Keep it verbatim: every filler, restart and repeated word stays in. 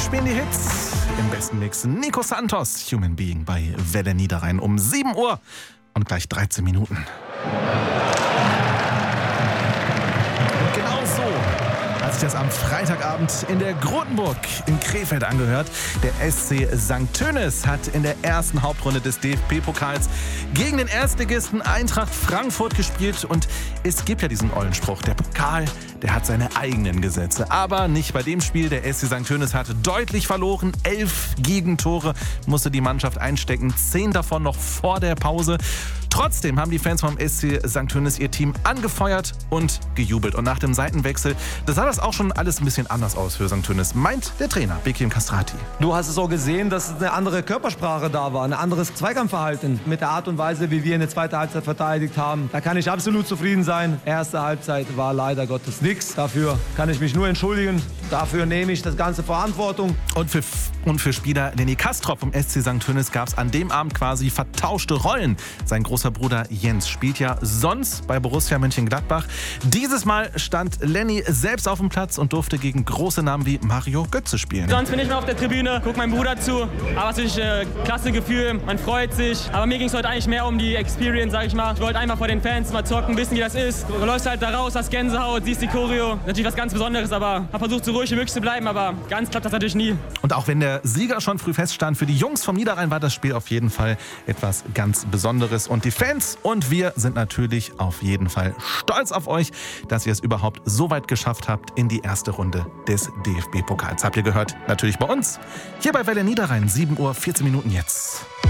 spielen die Hits im besten Mix. Nico Santos, Human Being bei Welle Niederrhein um sieben Uhr und gleich dreizehn Minuten. Und genau so hat sich das am Freitagabend in der Grotenburg in Krefeld angehört. Der S C Sankt Tönnes hat in der ersten Hauptrunde des D F B-Pokals gegen den Erstligisten Eintracht Frankfurt gespielt. Und es gibt ja diesen ollen Spruch, der Pokal, der hat seine eigenen Gesetze. Aber nicht bei dem Spiel. Der S C Sankt Tönnes hat deutlich verloren. Elf Gegentore musste die Mannschaft einstecken. Zehn davon noch vor der Pause. Trotzdem haben die Fans vom S C Sankt Tönnes ihr Team angefeuert und gejubelt. Und nach dem Seitenwechsel, da sah das auch schon alles ein bisschen anders aus für Sankt Tönnes, meint der Trainer Bekim Castrati. Du hast es auch gesehen, dass eine andere Körpersprache da war, ein anderes Zweikampfverhalten mit der Art und Weise, wie wir in der zweiten Halbzeit verteidigt haben. Da kann ich absolut zufrieden sein. Erste Halbzeit war leider Gottes nichts. Dafür kann ich mich nur entschuldigen. Dafür nehme ich das ganze Verantwortung. Und für, und für Spieler Lenny Kastrop vom S C Sankt Tönnes gab es an dem Abend quasi vertauschte Rollen. Sein großer Bruder Jens spielt ja sonst bei Borussia Mönchengladbach. Dieses Mal stand Lenny selbst auf dem Platz und durfte gegen große Namen wie Mario Götze spielen. Sonst bin ich mal auf der Tribüne, guck meinem Bruder zu. Aber es ist ein äh, klasse Gefühl, man freut sich. Aber mir ging es heute eigentlich mehr um die Experience, sag ich mal. Ich wollte einfach vor den Fans mal zocken, wissen, wie das ist. Du läufst halt da raus, hast Gänsehaut, siehst die Choreo. Natürlich was ganz Besonderes, aber hab versucht, so ruhig wie möglich zu bleiben. Aber ganz klappt das natürlich nie. Und auch wenn der Sieger schon früh feststand, für die Jungs vom Niederrhein war das Spiel auf jeden Fall etwas ganz Besonderes. Und die Fans und wir sind natürlich auf jeden Fall stolz auf euch, dass ihr es überhaupt so weit geschafft habt in die erste Runde des D F B-Pokals. Habt ihr gehört? Natürlich bei uns. Hier bei Welle Niederrhein, sieben Uhr vierzehn Minuten jetzt.